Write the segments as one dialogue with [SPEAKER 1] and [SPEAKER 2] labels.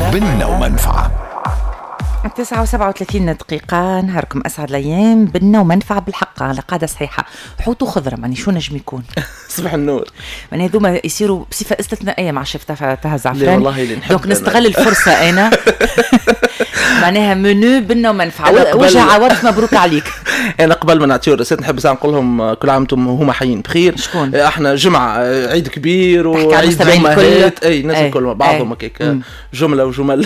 [SPEAKER 1] بنة ومنفعة.
[SPEAKER 2] 9:37 دقيقة. نهاركم أسعد الأيام. بنة ومنفعة بالحق على قاعدة صحيحة. حوت وخضرة ماني شو نجم يكون.
[SPEAKER 3] صباح النور.
[SPEAKER 2] ماني هذوما يصيروا بصفة استثنائية مع شفتها تها زعفران.
[SPEAKER 3] لا والله اللي نحب.
[SPEAKER 2] دونك نستغل الفرصة أنا معناها منو بنة ومنفعة. وجه عوض مبروك عليك.
[SPEAKER 3] أنا قبل ما نعطيو الرسالة نحب ساعة نقول لهم كل عام انتم هما حيين بخير.
[SPEAKER 2] شكون؟
[SPEAKER 3] احنا جمعة عيد كبير وعيد أمهات. أي ناس الكل بعضهم هكاك جملة وجمل.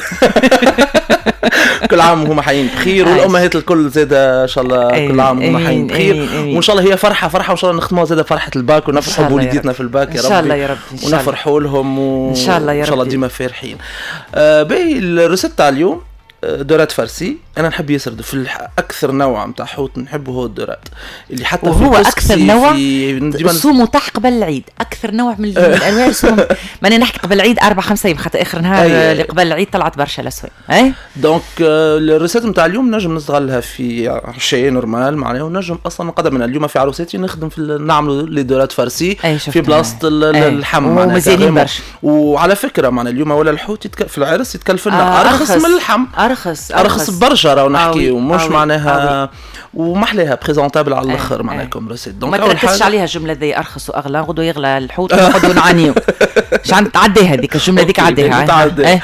[SPEAKER 3] كل عام هما حيين بخير والأمهات الكل زادة إن شاء الله كل عام هما حيين بخير. وإن شاء الله هي فرحة وإن شاء الله نختموا زادة فرحة الباك ونفرحوا بوليداتنا في الباك يا رب.
[SPEAKER 2] إن شاء الله يا رب.
[SPEAKER 3] ونفرحوا لهم
[SPEAKER 2] إن شاء الله يا رب.
[SPEAKER 3] إن شاء الله ديما فرحين. باهي الريسبت تاع اليوم دورات فارسي. انا نحب ياسر في اكثر نوع نتاع حوت نحبه هو الدورات اللي حتى
[SPEAKER 2] وهو اكثر نوع صوموا تاع قبل العيد. اكثر نوع من الانواع صوم ماني نحكي قبل العيد 4-5 يوم خاطر اخر نهار اللي قبل العيد طلعت برشا الاسواق.
[SPEAKER 3] دونك الريسيت نتاع اليوم نجم نستغلها في عشاء نورمال معناها ونجم اصلا نقدم من اليوم في عروساتي نخدم في نعملوا لي دورات فارسي في بلاصه اللحم معناها
[SPEAKER 2] مزيانين برشا.
[SPEAKER 3] وعلى فكره معناها اليوم ولا الحوت في العرس يتكلف لنا ارخص من اللحم. ارخص برشا راهو نحكي ومش معناها ومحلاها بريزونتابل على الاخر معناها كوم ريسيت.
[SPEAKER 2] دونك ما تركزش عليها الجمله ذي ارخص واغلى غدو يغلى الحوت ونقعدوا نعانيو. شحال تعدي هذيك الجمله ذيك عديها.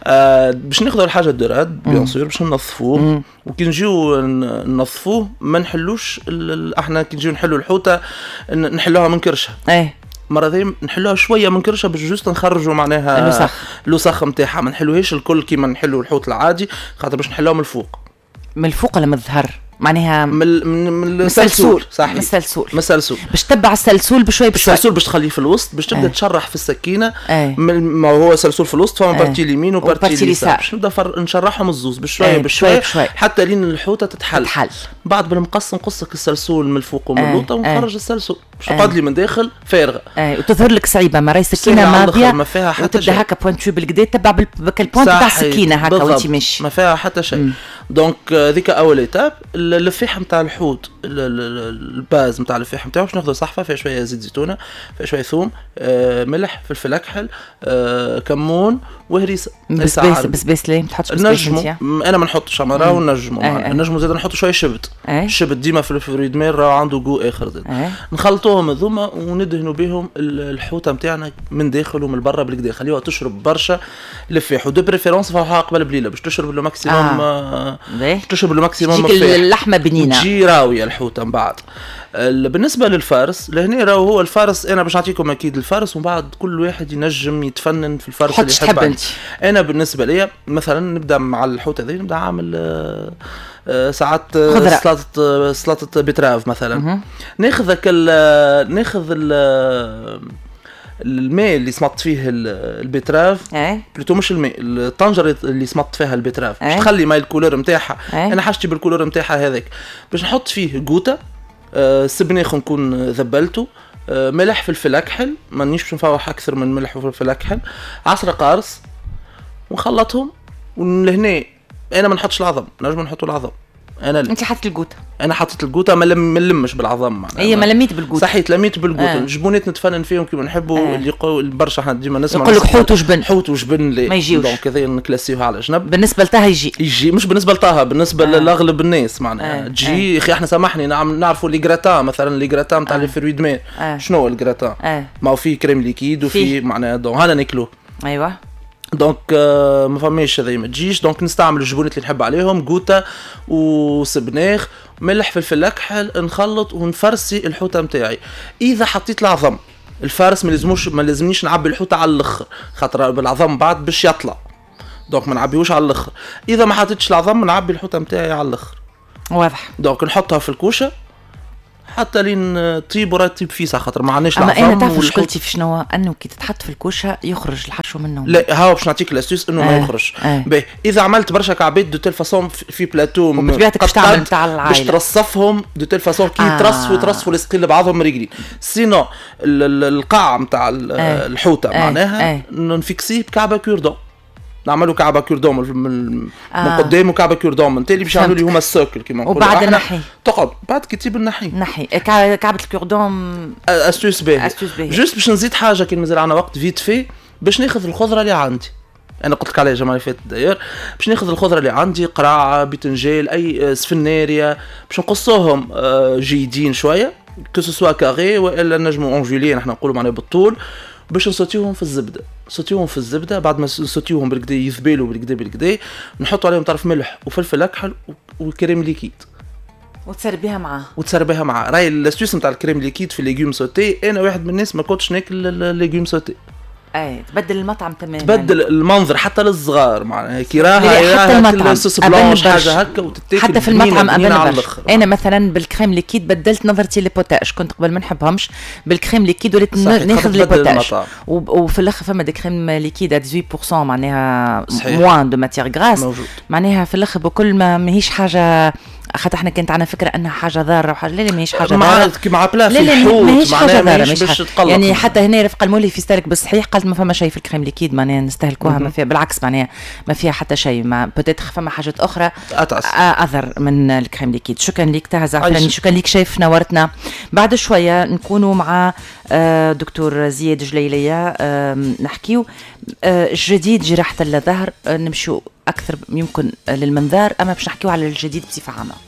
[SPEAKER 3] باش ناخذوا الحاجه الدورات بيان سور باش ننظفوه وكي نجيو ننظفوه ما نحلوش احنا كي نجيو نحلوا الحوته نحلوها من كرشها. مرة ذي نحلوها شوية من كرشة باش جوست نخرجوا معناها اللوسخ نتاعها. ما نحلوهاش الكل كيما نحلوا الحوت العادي خاطر باش نحلوها من الفوق.
[SPEAKER 2] من الفوق ولا من الظهر معناها
[SPEAKER 3] من السلسول. صحيح
[SPEAKER 2] من السلسول.
[SPEAKER 3] باش
[SPEAKER 2] تتبع السلسول بشوي
[SPEAKER 3] السلسول باش تخليه في الوسط باش تبدا تشرح في السكينه. ما هو سلسول في الوسط فما بارتي اليمين وبارتي اليسار باش نبدا نشرحهم الزوز بشوي حتى لين الحوته تتحل. بعد بالمقص نقصك السلسول من الفوق ومن اللوطه ونخرج السلسول باش تقعد لي من داخل فارغه.
[SPEAKER 2] وتظهر لك صعيبه ما راهي سكينه ماضيه ما فيها حتى شيء. وتبدا هكا بوينتو بالكدا تتبع بالبوينت تاع السكينه هكا وانت ماشي
[SPEAKER 3] ما فيها حتى شيء. دونك ذيك اول ايتاب. اللفاح نتاع الحوت الباز نتاع اللفاح نتاعو باش ناخذ صحفه فيها شويه زيت زيتونه فيها شويه ثوم ملح فلفل اكحل كمون وهريسه.
[SPEAKER 2] بسباس ليه ما تحطش بسباس انت؟
[SPEAKER 3] انا ما نحطش امراه ونجموا زاد نحطوا شويه شبت. الشبت ديما في الفريد مير راه عنده جو اخر زاد. نخلطوهم هذوما وندهنوا بهم الحوته نتاعنا من داخل ومن برا بالكدا خليوها تشرب برشا لفاح ودو بريفيرونس فوقها قبل بليله باش تشرب لو ماكسيموم. تشرب لو ماكسيموم
[SPEAKER 2] اللحمه بنينه
[SPEAKER 3] تجي راويه الحوته من بعد. بالنسبه للفارس لهنا راهو هو الفارس. انا باش نعطيكم اكيد الفارس ومن بعد كل واحد ينجم يتفنن في الفارس اللي يحب انت. انا بالنسبه لي مثلا نبدا مع الحوته هذه نبدا عامل ساعات سلطه بتراف مثلا. ناخذ الماء اللي سمطت فيه البتراف بلوتو مش الماء الطنجره اللي سمطت فيها البتراف باش تخلي ماي الكولور نتاعها. انا حاجتي بالكولور نتاعها هذاك باش نحط فيه جوته سبناخ نكون ذبلته ملح فلفل اكحل مانيش باش نفوح اكثر من ملح وفلفل اكحل عصره قارص ونخلطهم. ولهنا انا ما نحطش العظم نجم نحطوا العظم.
[SPEAKER 2] انت حطيت الجوته.
[SPEAKER 3] انا حطيت الجوته ما نلمش بالعظم معناها.
[SPEAKER 2] هي ما لميت بالجوته.
[SPEAKER 3] صحيت لميت بالجوته. الجبونات نتفنن فيهم كيما نحبوا اللي برشا احنا ديما نسمع
[SPEAKER 2] يقول لك حوت وجبن
[SPEAKER 3] لي
[SPEAKER 2] ما يجيوش.
[SPEAKER 3] دونك هذا نكلاسيوها على جنب.
[SPEAKER 2] بالنسبه لطه يجي
[SPEAKER 3] مش بالنسبه لطه بالنسبه لاغلب الناس معناها تجي يا اخي احنا سامحني نعرفوا لي غراتان مثلا لي غراتان تاع لي فروي دمي. شنو هو الغراتان؟ ما هو فيه كريم ليكيد وفيه معناها دونك هذا ناكلوه.
[SPEAKER 2] ايوه
[SPEAKER 3] دونك ما فماش هذا ما تجيش. دونك نستعمل الجبونات اللي نحب عليهم جوته وسبناخ ملح فلفل اكحل نخلط ونفرسي الحوته نتاعي. اذا حطيت العظم الفارس ما لازمنيش نعبي الحوته على الاخر خاطر بالعظم بعد باش يطلع. دونك ما نعبيوش على الاخر. اذا ما حطيتش العظم نعبي الحوته نتاعي على الاخر.
[SPEAKER 2] واضح.
[SPEAKER 3] دونك نحطها في الكوشه حتى لين طيب ورا طيب فيسا خاطر ما عندناش العظم.
[SPEAKER 2] اما انا تعرف مشكلتي في شنو انه كي تتحط في الكوشه يخرج الحشو منه.
[SPEAKER 3] لا هاو باش نعطيك الاستيس انه ما يخرج. باهي اذا عملت برشا كعبات دو تيل فاصون في بلاتو
[SPEAKER 2] بطبيعتك باش تعمل نتاع العائله
[SPEAKER 3] باش ترصفهم دو تيل فاصون كي يترصفوا لصقين لبعضهم رجلين. سينو القاع نتاع الحوته معناها نفيكسيه بكعبه كوردون. نعملوا كعبه كوردون من قدام وكعبه كوردون من تالي باش يعملوا لي هما السيركل كيما نقولوا.
[SPEAKER 2] وبعد النحي
[SPEAKER 3] تقعد بعد كتيب النحي
[SPEAKER 2] كعبه الكوردون
[SPEAKER 3] استوس باهي. جوست باش نزيد حاجه كي مازال عندنا وقت فيت في باش ناخذ الخضره اللي عندي انا قلت لك عليه الجمعه اللي فاتت داير، باش ناخذ الخضره اللي عندي، قراعه، بتنجال، اي سفناريا، باش نقصوهم جيدين شويه كو سوا كاري والا نجمو اونجولي نحن نقولوا معناها بالطول، باش نصوتيوهم في الزبده. صوتيوهم في الزبده، بعد ما نصوتيوهم بالكدا يذبالوا بالكدا نحطوا عليهم طرف ملح وفلفل اكحل وكريم ليكيد وتسربيها معاه. راهي الاستيوس نتاع الكريم ليكيد في الليجوم سوتي، انا واحد من الناس ما كنتش ناكل الليجوم سوتي.
[SPEAKER 2] تبدل المطعم تماما،
[SPEAKER 3] تبدل المنظر حتى للصغار معناها كي راها
[SPEAKER 2] حتى المطعم
[SPEAKER 3] الصوص بلانش حاجه هكا وتتاكل
[SPEAKER 2] حتى في المطعم انا مثلا بالكريم ليكيد بدلت نظرتي للبوتاج، كنت قبل ما نحبهمش بالكريم ليكيد وليت ناخذ البوتاج، وفي الاخر فما دي كريم ليكيد 18% معناها موان دو ماتيير غراس معناها في الاخر بكل ما ماهيش حاجه، خاطر احنا كانت عندنا فكره انها حاجه ضاره وحاجه لا ماهيش حاجه ضاره
[SPEAKER 3] مع بلا في الحوت
[SPEAKER 2] معناها ماهيش باش تقلق يعني. حتى هنا رفقه المولي في ستالك بالصحيح قالت ما فما شيء في الكريم ليكيد معناها نستهلكوها، ما فيها بالعكس معناها ما فيها حتى شيء، ما بوتيتر فما حاجات اخرى اثر من الكريم ليكيد. شكرا لك تاع زعفراني، شكرا لك شايف نورتنا. بعد شويه نكونوا مع دكتور زياد جليليه نحكيو الجديد جراحه الظهر، نمشوا اكثر يمكن للمنظار، اما باش نحكيو على الجديد بصفه عامه.